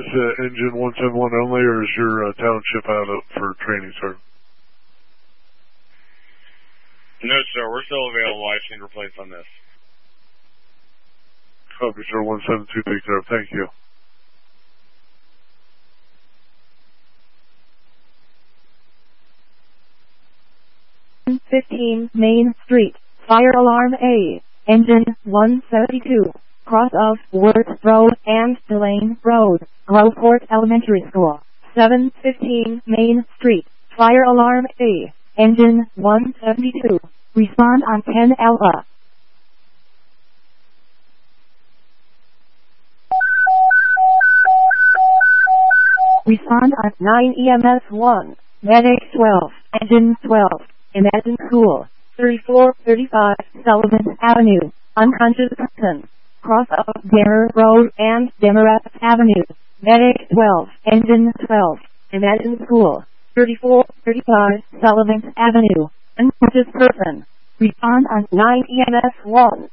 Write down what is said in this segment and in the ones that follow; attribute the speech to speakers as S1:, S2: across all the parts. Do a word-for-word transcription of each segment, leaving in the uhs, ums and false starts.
S1: uh, engine one seven one only, or is your uh, township out up for training, sir?
S2: No, sir. We're still available. I just need replace on this.
S1: Copy, sir. one seven two picked up. Thank you.
S3: fifteen Main Street, Fire Alarm A, Engine one seventy-two, cross of Worth Road and Delane Road, Groveport Elementary School. seven fifteen Main Street, Fire Alarm A, Engine one seventy-two, respond on ten Alpha. Respond on nine E M S one, Medic twelve, Engine twelve, Imagine School, thirty-four thirty-five Sullivan Avenue, unconscious person, cross of Demmer Road and Demaret Avenue, Medic twelve, Engine twelve, Imagine School, thirty-four thirty-five Sullivan Avenue, unconscious person, respond on nine E M S one.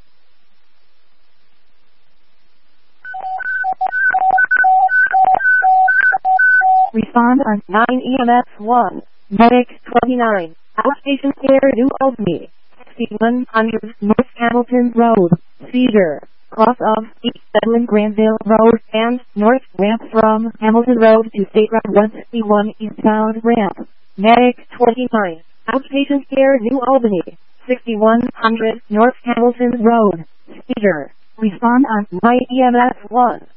S3: Respond on nine E M S one, Medic twenty-nine, Outpatient Care New Albany, sixty-one hundred North Hamilton Road, Cedar, cross of East Bedlin Granville Road and North Ramp from Hamilton Road to State Road one sixty-one eastbound ramp, Medic twenty-nine, Outpatient Care New Albany, sixty-one hundred North Hamilton Road, Cedar, respond on nine E M S one.